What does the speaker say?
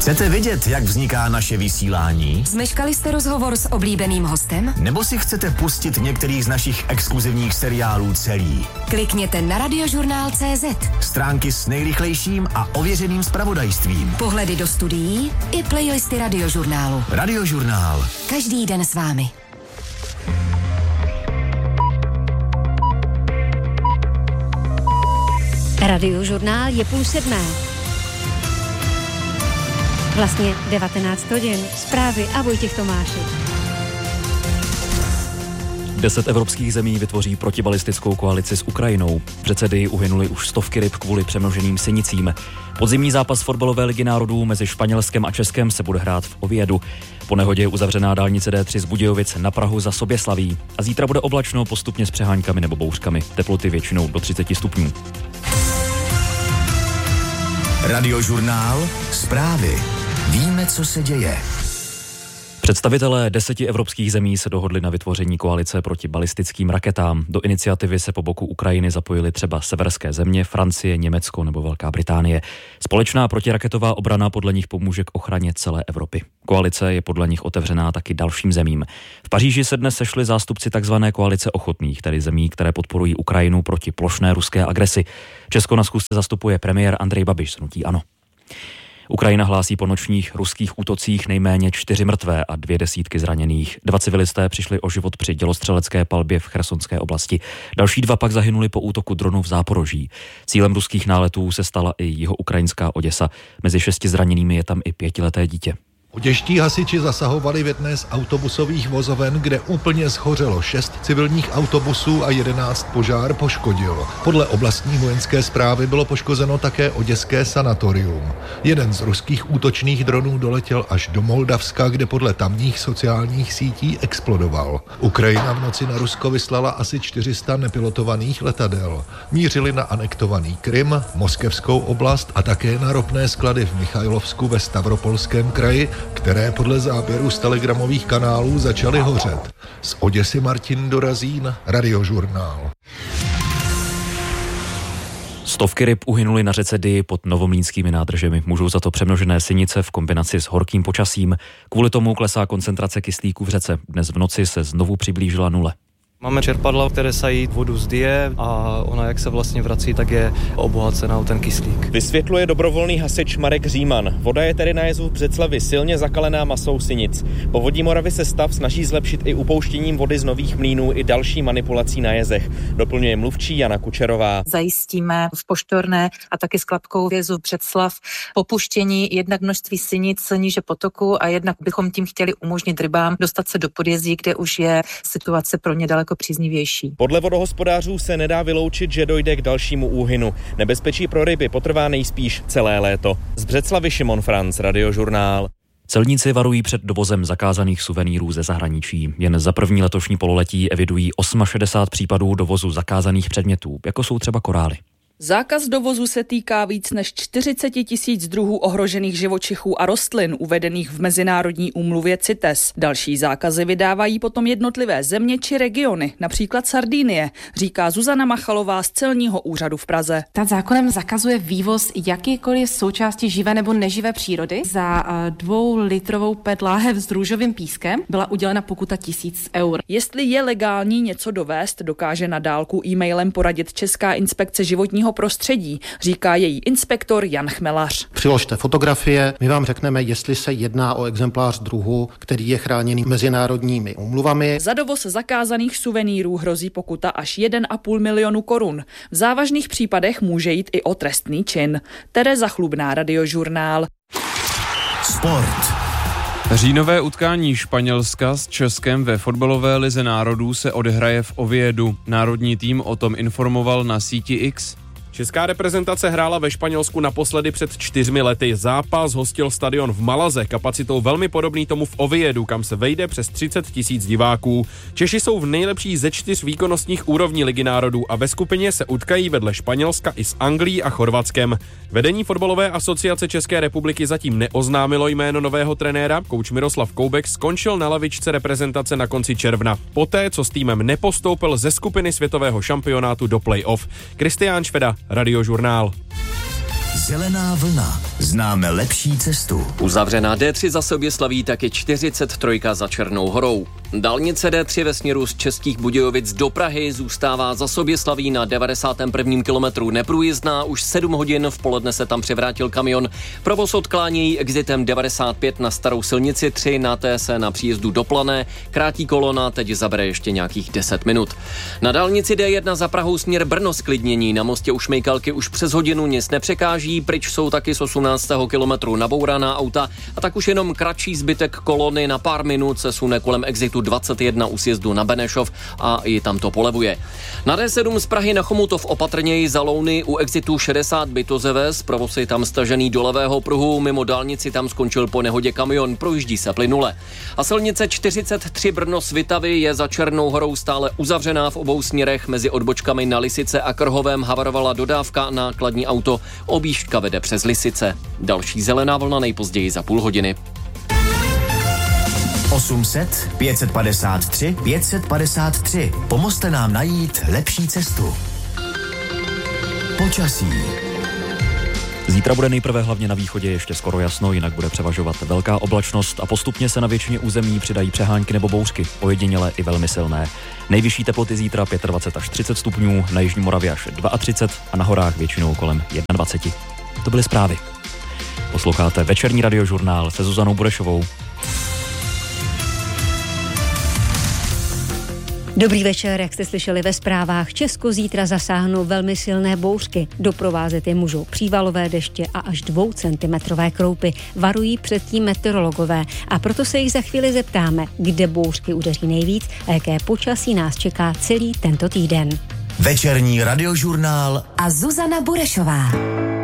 Chcete vědět, jak vzniká naše vysílání? Zmeškali jste rozhovor s oblíbeným hostem? Nebo si chcete pustit některý z našich exkluzivních seriálů celý? Klikněte na radiožurnál.cz. Stránky s nejrychlejším a ověřeným zpravodajstvím. Pohledy do studií i playlisty Radiožurnálu. Radiožurnál. Každý den s vámi. Radiožurnál je 6:30. Vlastně 19 hodin. Zprávy a Vojtěch Tomášek. 10 evropských zemí vytvoří protibalistickou koalici s Ukrajinou. V Řecedii uhynuli už stovky ryb kvůli přemnoženým sinicím. Podzimní zápas fotbalové ligy národů mezi Španělskem a Českem se bude hrát v Oviedu. Po nehodě je uzavřená dálnice D3 z Budějovic na Prahu za Soběslaví. A zítra bude oblačno, postupně s přeháňkami nebo bouřkami. Teploty většinou do 30 stupňů. Radiožurnál. Zprávy. Víme, co se děje. Představitelé 10 evropských zemí se dohodli na vytvoření koalice proti balistickým raketám. Do iniciativy se po boku Ukrajiny zapojily třeba severské země, Francie, Německo nebo Velká Británie. Společná protiraketová obrana podle nich pomůže k ochraně celé Evropy. Koalice je podle nich otevřená taky dalším zemím. V Paříži se dnes sešli zástupci takzvané koalice ochotných, tedy zemí, které podporují Ukrajinu proti plošné ruské agresi. Česko na schůzce zastupuje premiér Andrej Babiš z hnutí ANO. Ukrajina hlásí po nočních ruských útocích nejméně 4 mrtvé a 200 zraněných. 2 civilisté přišli o život při dělostřelecké palbě v Chersonské oblasti. Další 2 pak zahynuli po útoku dronu v Záporoží. Cílem ruských náletů se stala i jihoукраjinské Oděsa. Mezi 6 zraněnými je tam i 5leté dítě. Oděští hasiči zasahovali v jedné z autobusových vozoven, kde úplně shořelo 6 civilních autobusů a 11 požár poškodil. Podle oblastní vojenské správy bylo poškozeno také oděské sanatorium. Jeden z ruských útočných dronů doletěl až do Moldavska, kde podle tamních sociálních sítí explodoval. Ukrajina v noci na Rusko vyslala asi 400 nepilotovaných letadel. Mířili na anektovaný Krym, Moskevskou oblast a také na ropné sklady v Michajlovsku ve Stavropolském kraji, které podle záběrů z telegramových kanálů začaly hořet. Z Oděsy Martin Dorazín, Radiožurnál. Stovky ryb uhynuly na Řecedii pod novomlýnskými nádržemi. Můžou za to přemnožené sinice v kombinaci s horkým počasím. Kvůli tomu klesá koncentrace kyslíku v řece. Dnes v noci se znovu přiblížila nule. Máme čerpadla, které sají vodu z Dyje a ona, jak se vlastně vrací, tak je obohacená o ten kyslík. Vysvětluje dobrovolný hasič Marek Říman. Voda je tedy na jezu v Břeclavi silně zakalená masou sinic. Povodí Moravy se stav snaží zlepšit i upouštěním vody z nových mlýnů i další manipulací na jezech. Doplňuje mluvčí Jana Kučerová. Zajistíme v Poštorné a taky s Klapkou v jezu Břeclav popuštění jednak množství sinic níže potoku a jednak bychom tím chtěli umožnit rybám dostat se do podjezí, kde už je situace pro ně daleko příznivější. Podle vodohospodářů se nedá vyloučit, že dojde k dalšímu úhynu. Nebezpečí pro ryby potrvá nejspíš celé léto. Z Břeclavy Šimon Franc, Radiožurnál. Celníci varují před dovozem zakázaných suvenýrů ze zahraničí. Jen za první letošní pololetí evidují 68 případů dovozu zakázaných předmětů, jako jsou třeba korály. Zákaz dovozu se týká víc než 40 000 druhů ohrožených živočichů a rostlin uvedených v mezinárodní úmluvě CITES. Další zákazy vydávají potom jednotlivé země či regiony, například Sardinie, říká Zuzana Machalová z celního úřadu v Praze. Ta zákonem zakazuje vývoz jakýkoliv součásti živé nebo neživé přírody. Za 2litrovou PET láhev s růžovým pískem byla udělena pokuta 1000 eur. Jestli je legální něco dovést, dokáže na dálku e-mailem poradit Česká inspekce životního prostředí, říká její inspektor Jan Chmelař. Přiložte fotografie, my vám řekneme, jestli se jedná o exemplář druhu, který je chráněný mezinárodními úmluvami. Za dovoz zakázaných suvenýrů hrozí pokuta až 1,5 milionu korun. V závažných případech může jít i o trestný čin. Tereza Chlubná, Radiožurnál. Sport. Říjnové utkání Španělska s Českem ve fotbalové lize národů se odehraje v Oviedu. Národní tým o tom informoval na síti X. Česká reprezentace hrála ve Španělsku naposledy před 4 lety. Zápas hostil stadion v Malaze, kapacitou velmi podobný tomu v Oviedu, kam se vejde přes 30 000 diváků. Češi jsou v nejlepší ze 4 výkonnostních úrovní ligy národů a ve skupině se utkají vedle Španělska i s Anglií a Chorvatskem. Vedení fotbalové asociace České republiky zatím neoznámilo jméno nového trenéra. Kouč Miroslav Koubek skončil na lavičce reprezentace na konci června, poté co s týmem nepostoupil ze skupiny světového šampionátu do play-off. Kristián Šveda, Radiožurnál. Zelená vlna. Známe lepší cestu. Uzavřená D3 za Soběslaví, taky 43 za Černou Horou. Dálnice D3 ve směru z Českých Budějovic do Prahy zůstává za Soběslaví na 91. kilometru neprůjezdná. Už 7 hodin v poledne se tam převrátil kamion. Provoz odklánějí exitem 95 na starou silnici 3 na TS na příjezdu do Plané. Krátí kolona teď zabere ještě nějakých 10 minut. Na dálnici D1 za Prahou směr Brno zklidnění. Na mostě u Šmejkalky už přes hodinu nic nepřekáží. Pryč jsou taky z 18. kilometru nabouraná auta a tak už jenom kratší zbytek kolony na pár minut se sune kolem exitu 21 u sjezdu na Benešov a i tam to polevuje. Na D7 z Prahy na Chomutov opatrněji za Louny u exitu 60 Bytozeves, provoz je tam stažený do levého pruhu, mimo dálnici tam skončil po nehodě kamion, projíždí se plynule. A silnice 43 Brno Svitavy je za Černou Horou stále uzavřená v obou směrech, mezi odbočkami na Lisice a Krhovém havarovala dodávka na nákladní auto, objížďka vede přes Lisice. Další zelená vlna nejpozději za půl hodiny. 800 553 553. Pomozte nám najít lepší cestu. Počasí. Zítra bude nejprve hlavně na východě ještě skoro jasno, jinak bude převažovat velká oblačnost a postupně se na většině území přidají přehánky nebo bouřky, ojediněle i velmi silné. Nejvyšší teploty zítra 25 až 30 stupňů, na jižní Moravě až 32 a na horách většinou kolem 21. To byly zprávy. Posloucháte večerní radiožurnál se Zuzanou Burešovou. Dobrý večer, jak jste slyšeli ve zprávách, Česko zítra zasáhnou velmi silné bouřky. Doprovázet je můžou přívalové deště a až 2centimetrové kroupy. Varují předtím meteorologové a proto se jich za chvíli zeptáme, kde bouřky udeří nejvíc a jaké počasí nás čeká celý tento týden. Večerní radiožurnál a Zuzana Burešová.